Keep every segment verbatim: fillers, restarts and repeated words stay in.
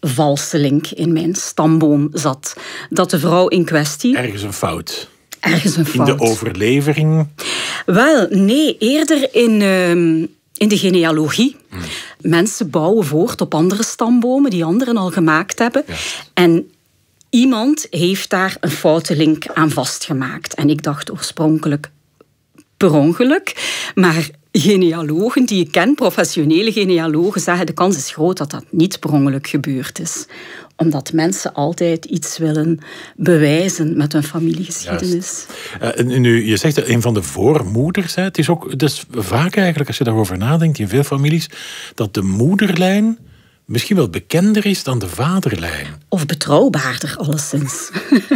valse link in mijn stamboom zat. Dat de vrouw in kwestie... Ergens een fout. Ergens een fout. In de overlevering? Wel, nee, eerder in, uh, in de genealogie. Hmm. Mensen bouwen voort op andere stambomen die anderen al gemaakt hebben. Ja. En iemand heeft daar een foute link aan vastgemaakt. En ik dacht oorspronkelijk per ongeluk, maar genealogen die ik ken, professionele genealogen, zeggen de kans is groot dat dat niet per ongeluk gebeurd is. Omdat mensen altijd iets willen bewijzen met hun familiegeschiedenis. Uh, nu, je zegt een van de voormoeders. Hè, het is ook dus vaak eigenlijk, als je daarover nadenkt, in veel families, dat de moederlijn misschien wel bekender is dan de vaderlijn. Of betrouwbaarder, alleszins.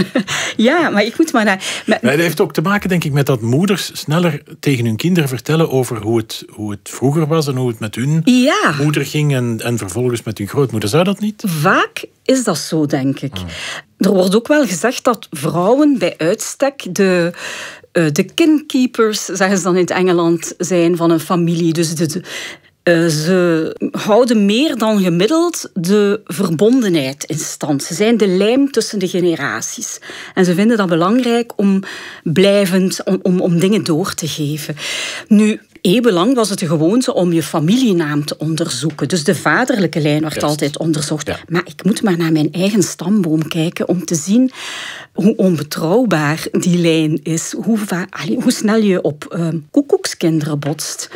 Ja, maar ik moet maar naar... Met... Dat heeft ook te maken, denk ik, met dat moeders sneller tegen hun kinderen vertellen over hoe het, hoe het vroeger was en hoe het met hun ja. moeder ging en, en vervolgens met hun grootmoeder. Zou dat niet? Vaak is dat zo, denk ik. Hmm. Er wordt ook wel gezegd dat vrouwen bij uitstek de... Uh, de kinkeepers, zeggen ze dan in het Engeland, zijn van een familie. Dus de... de Uh, ze houden meer dan gemiddeld de verbondenheid in stand. Ze zijn de lijm tussen de generaties. En ze vinden dat belangrijk om blijvend om, om, om dingen door te geven. Nu, eeuwenlang was het de gewoonte om je familienaam te onderzoeken. Dus de vaderlijke lijn werd Just. altijd onderzocht. Ja. Maar ik moet maar naar mijn eigen stamboom kijken om te zien hoe onbetrouwbaar die lijn is. Hoe, va- allee, hoe snel je op uh, koekoekskinderen botst.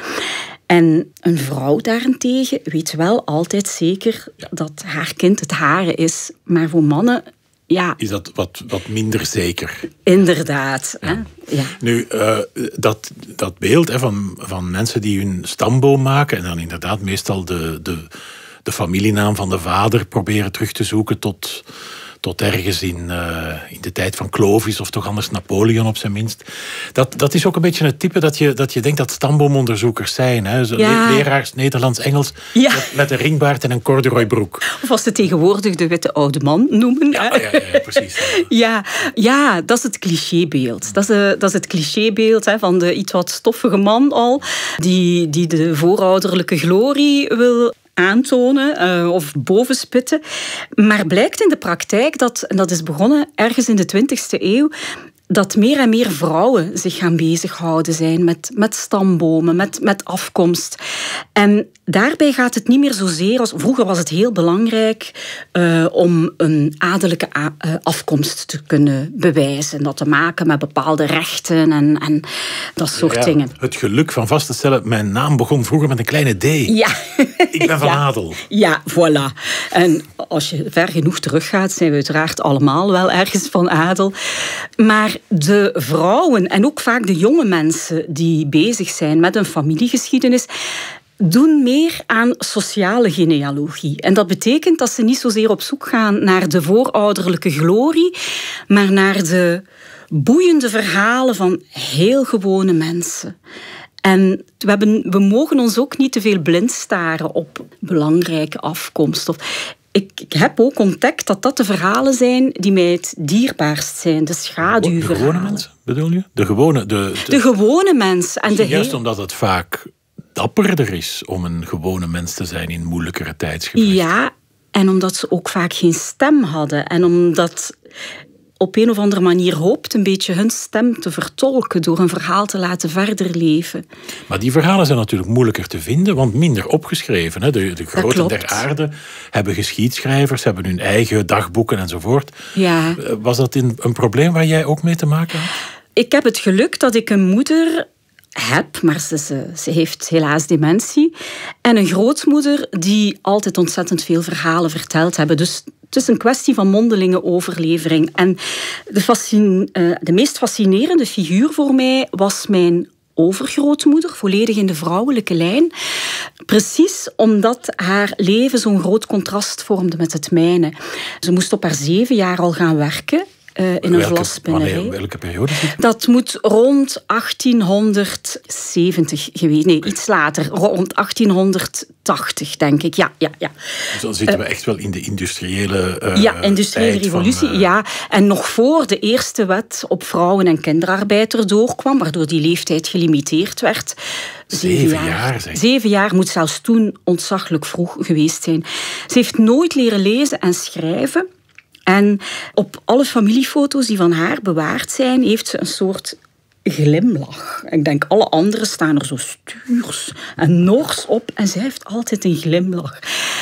En een vrouw daarentegen weet wel altijd zeker ja. dat haar kind het hare is. Maar voor mannen, ja... Is dat wat, wat minder zeker? Inderdaad. Ja. Hè? Ja. Nu, uh, dat, dat beeld hè, van, van mensen die hun stamboom maken en dan inderdaad meestal de, de, de familienaam van de vader proberen terug te zoeken tot... tot ergens in, uh, in de tijd van Clovis of toch anders Napoleon op zijn minst. Dat, dat is ook een beetje het type dat je, dat je denkt dat stamboomonderzoekers zijn. Hè? Zo ja. le- leraars Nederlands, Engels, ja. met, met een ringbaard en een corduroybroek. Of als ze tegenwoordig de witte oude man noemen. Ja, ja, ja, ja precies. Ja, ja, dat is het clichébeeld. Dat is, uh, dat is het clichébeeld hè, van de iets wat stoffige man al, die, die de voorouderlijke glorie wil aantonen uh, of bovenspitten. Maar blijkt in de praktijk dat, en dat is begonnen ergens in de twintigste eeuw, dat meer en meer vrouwen zich gaan bezighouden zijn met, met stambomen, met, met afkomst. En daarbij gaat het niet meer zozeer als... Vroeger was het heel belangrijk uh, om een adellijke a- uh, afkomst te kunnen bewijzen. Dat te maken met bepaalde rechten en, en dat soort ja, dingen. Het geluk van vast te stellen, mijn naam begon vroeger met een kleine D. Ja. Ik ben van ja. adel. Ja, voilà. En als je ver genoeg teruggaat, zijn we uiteraard allemaal wel ergens van adel. Maar de vrouwen en ook vaak de jonge mensen die bezig zijn met een familiegeschiedenis doen meer aan sociale genealogie. En dat betekent dat ze niet zozeer op zoek gaan naar de voorouderlijke glorie, maar naar de boeiende verhalen van heel gewone mensen. En we, hebben, we mogen ons ook niet te veel blind staren op belangrijke afkomst. Of, ik, ik heb ook ontdekt dat dat de verhalen zijn die mij het dierbaarst zijn. De schaduwverhalen. De gewone mensen, bedoel je? De gewone... De, de, de gewone mens. En de juist heel... omdat het vaak dapperder is om een gewone mens te zijn in moeilijkere tijdsgevrichten. Ja, en omdat ze ook vaak geen stem hadden. En omdat op een of andere manier hoopt een beetje hun stem te vertolken door een verhaal te laten verder leven. Maar die verhalen zijn natuurlijk moeilijker te vinden, want minder opgeschreven. Hè? De, de groten der aarde hebben geschiedschrijvers, hebben hun eigen dagboeken enzovoort. Ja. Was dat een, een probleem waar jij ook mee te maken had? Ik heb het geluk dat ik een moeder heb, maar ze, ze, ze heeft helaas dementie. En een grootmoeder die altijd ontzettend veel verhalen verteld hebben. Dus het is een kwestie van mondelinge overlevering. En de, fascine, uh, de meest fascinerende figuur voor mij was mijn overgrootmoeder, volledig in de vrouwelijke lijn. Precies omdat haar leven zo'n groot contrast vormde met het mijne. Ze moest op haar zeven jaar al gaan werken. Uh, in een welke, vlasspinnerij. Wanneer, welke periode is het? Dat moet rond achttienhonderdzeventig geweest. Nee, iets later. Rond achttienhonderdtachtig, denk ik. Ja, ja, ja. Dus dan zitten uh, we echt wel in de industriële uh, Ja, industriële revolutie. Van, uh... Ja, en nog voor de eerste wet op vrouwen- en kinderarbeid erdoor kwam, waardoor die leeftijd gelimiteerd werd. Zeven, Zeven jaar. jaar zeg. Zeven jaar moet zelfs toen ontzaglijk vroeg geweest zijn. Ze heeft nooit leren lezen en schrijven. En op alle familiefoto's die van haar bewaard zijn, heeft ze een soort glimlach. Ik denk, alle anderen staan er zo stuurs en nors op en zij heeft altijd een glimlach.